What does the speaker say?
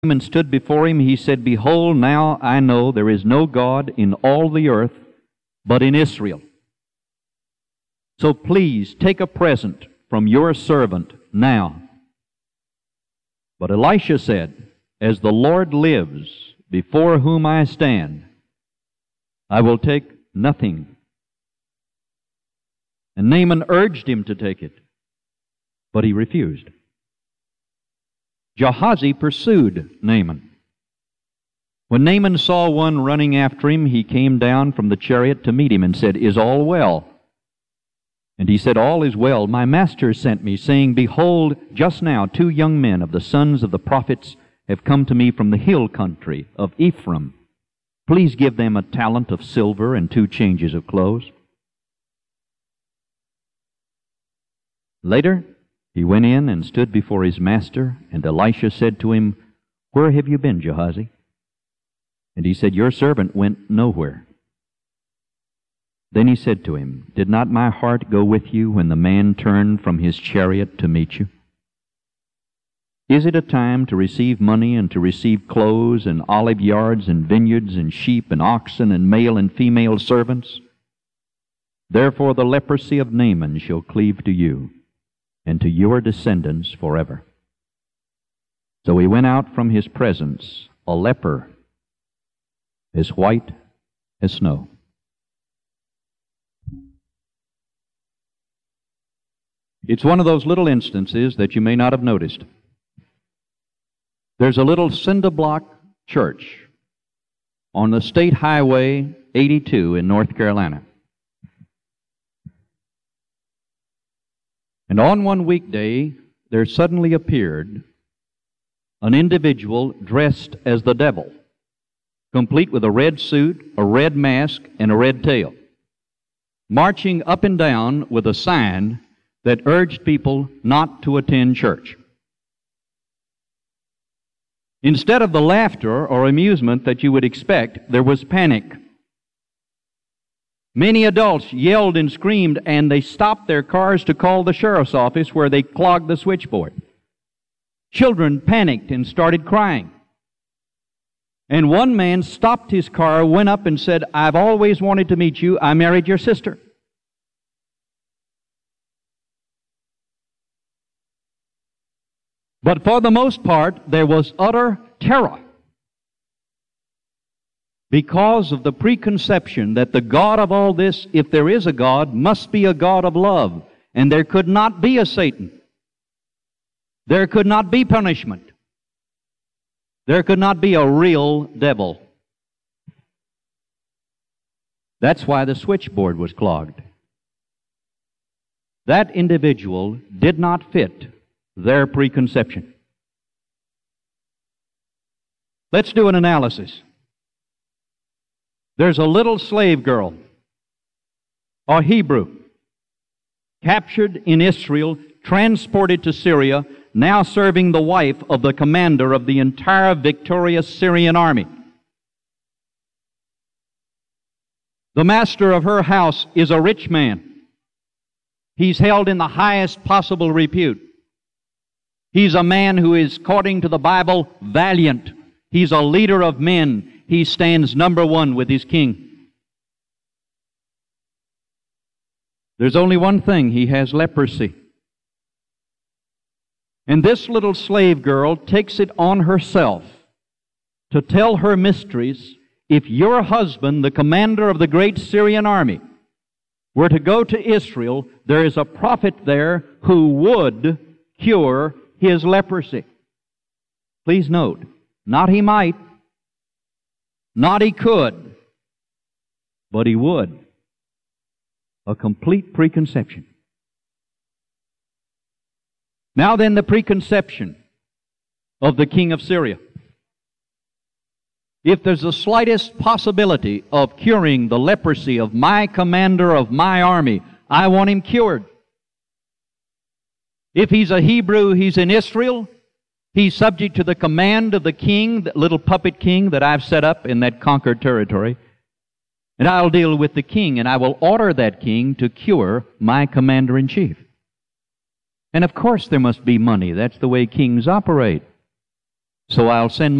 and stood before him, he said, Behold, now I know there is no God in all the earth but in Israel. So please take a present from your servant now. But Elisha said, As the Lord lives, before whom I stand, I will take nothing. And Naaman urged him to take it, but he refused. Gehazi pursued Naaman. When Naaman saw one running after him, he came down from the chariot to meet him and said, Is all well? And he said, All is well. My master sent me, saying, Behold, just now 2 young men of the sons of the prophets have come to me from the hill country of Ephraim. Please give them a talent of silver and 2 changes of clothes. Later, he went in and stood before his master, and Elisha said to him, Where have you been, Gehazi? And he said, Your servant went nowhere. Then he said to him, Did not my heart go with you when the man turned from his chariot to meet you? Is it a time to receive money and to receive clothes and olive yards and vineyards and sheep and oxen and male and female servants? Therefore the leprosy of Naaman shall cleave to you, and to your descendants forever. So he went out from his presence, a leper, as white as snow. It's one of those little instances that you may not have noticed. There's a little cinder block church on the State Highway 82 in North Carolina. And on one weekday, there suddenly appeared an individual dressed as the devil, complete with a red suit, a red mask, and a red tail, marching up and down with a sign that urged people not to attend church. Instead of the laughter or amusement that you would expect, there was panic. Many adults yelled and screamed, and they stopped their cars to call the sheriff's office, where they clogged the switchboard. Children panicked and started crying. And one man stopped his car, went up and said, I've always wanted to meet you. I married your sister. But for the most part, there was utter terror because of the preconception that the God of all this, if there is a God, must be a God of love. And there could not be a Satan. There could not be punishment. There could not be a real devil. That's why the switchboard was clogged. That individual did not fit their preconception. Let's do an analysis. There's a little slave girl, a Hebrew, captured in Israel, transported to Syria, now serving the wife of the commander of the entire victorious Syrian army. The master of her house is a rich man. He's held in the highest possible repute. He's a man who is, according to the Bible, valiant. He's a leader of men. He stands number 1 with his king. There's only one thing. He has leprosy. And this little slave girl takes it on herself to tell her mistress, if your husband, the commander of the great Syrian army, were to go to Israel, there is a prophet there who would cure his leprosy. Please note, not he might, not he could, but he would. A complete preconception. Now then, the preconception of the king of Syria. If there's the slightest possibility of curing the leprosy of my commander of my army, I want him cured. If he's a Hebrew, he's in Israel, he's subject to the command of the king, the little puppet king that I've set up in that conquered territory. And I'll deal with the king, and I will order that king to cure my commander-in-chief. And of course there must be money. That's the way kings operate. So I'll send